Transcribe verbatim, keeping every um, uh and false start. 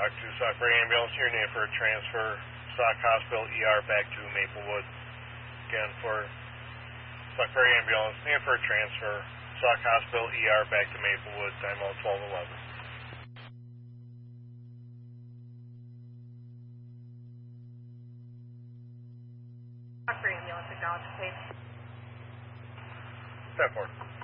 Sauk to Saukberry Ambulance. Your name for a transfer. Sauk Hospital E R back to Maplewood. Again for Saukberry Ambulance. Name for a transfer. Sauk Hospital E R back to Maplewood. Time out twelve eleven. Saukberry Ambulance, acknowledge, please. ten four.